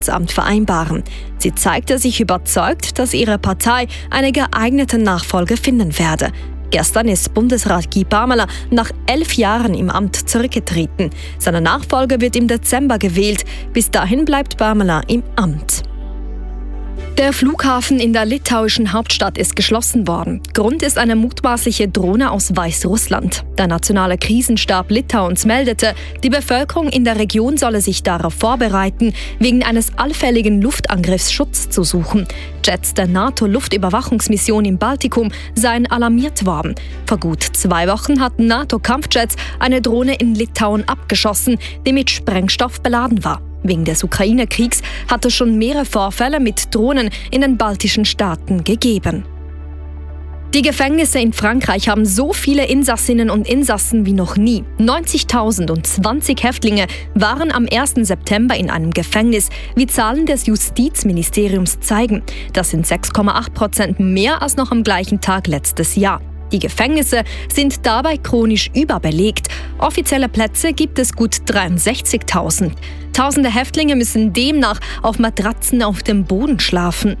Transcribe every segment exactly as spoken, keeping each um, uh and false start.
Amt vereinbaren. Sie zeigte sich überzeugt, dass ihre Partei einen geeigneten Nachfolger finden werde. Gestern ist Bundesrat Guy Parmelin nach elf Jahren im Amt zurückgetreten. Seine Nachfolger wird im Dezember gewählt. Bis dahin bleibt Parmelin im Amt. Der Flughafen in der litauischen Hauptstadt ist geschlossen worden. Grund ist eine mutmaßliche Drohne aus Weißrussland. Der nationale Krisenstab Litauens meldete, die Bevölkerung in der Region solle sich darauf vorbereiten, wegen eines allfälligen Luftangriffs Schutz zu suchen. Jets der NATO-Luftüberwachungsmission im Baltikum seien alarmiert worden. Vor gut zwei Wochen hatten NATO-Kampfjets eine Drohne in Litauen abgeschossen, die mit Sprengstoff beladen war. Wegen des Ukraine-Kriegs hat es schon mehrere Vorfälle mit Drohnen in den baltischen Staaten gegeben. Die Gefängnisse in Frankreich haben so viele Insassinnen und Insassen wie noch nie. neunzigtausend und zwanzig Häftlinge waren am ersten September in einem Gefängnis, wie Zahlen des Justizministeriums zeigen. Das sind sechs Komma acht Prozent mehr als noch am gleichen Tag letztes Jahr. Die Gefängnisse sind dabei chronisch überbelegt. Offizielle Plätze gibt es gut dreiundsechzigtausend. Tausende Häftlinge müssen demnach auf Matratzen auf dem Boden schlafen.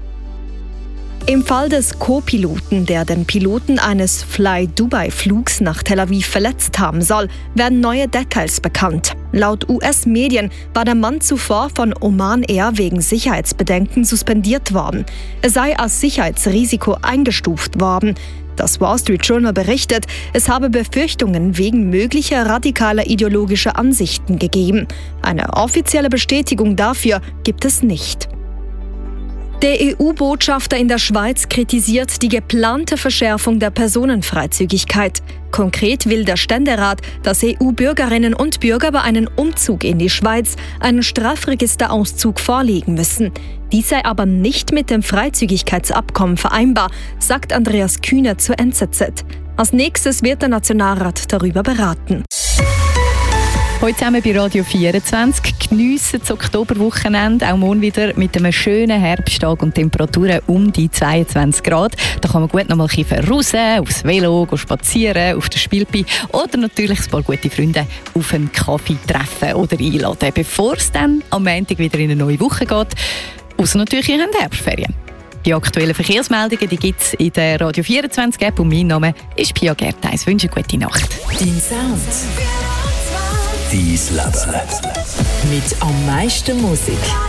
Im Fall des Co-Piloten, der den Piloten eines Fly-Dubai-Flugs nach Tel Aviv verletzt haben soll, werden neue Details bekannt. Laut U S-Medien war der Mann zuvor von Oman Air wegen Sicherheitsbedenken suspendiert worden. Er sei als Sicherheitsrisiko eingestuft worden. Das Wall Street Journal berichtet, es habe Befürchtungen wegen möglicher radikaler ideologischer Ansichten gegeben. Eine offizielle Bestätigung dafür gibt es nicht. Der E U-Botschafter in der Schweiz kritisiert die geplante Verschärfung der Personenfreizügigkeit. Konkret will der Ständerat, dass E U-Bürgerinnen und Bürger bei einem Umzug in die Schweiz einen Strafregisterauszug vorlegen müssen. Dies sei aber nicht mit dem Freizügigkeitsabkommen vereinbar, sagt Andreas Kühner zur N Z Z. Als nächstes wird der Nationalrat darüber beraten. Heute zusammen bei Radio vierundzwanzig. Geniessen das Oktoberwochenende, auch morgen wieder mit einem schönen Herbsttag und Temperaturen um die zweiundzwanzig Grad. Da kann man gut noch mal ein bisschen raus, aufs Velo, spazieren, auf der Spielpi oder natürlich ein paar gute Freunde auf einen Kaffee treffen oder einladen, bevor es dann am Montag wieder in eine neue Woche geht. Ausser natürlich, ihr habt Herbstferien. Die aktuellen Verkehrsmeldungen gibt es in der Radio vierundzwanzig App und mein Name ist Pia Gertheis. Ich wünsche eine gute Nacht. Dein Sound. Dein Leben. Mit am meisten Musik.